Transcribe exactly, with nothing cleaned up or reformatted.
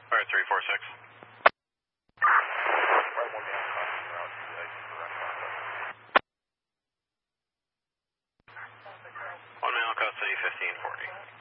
Alright, three four six. One mile custody, fifteen forty.